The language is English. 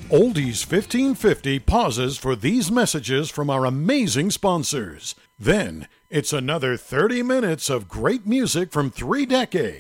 Oldies 1550 pauses for these messages from our amazing sponsors. Then, it's another 30 minutes of great music from 3 decades.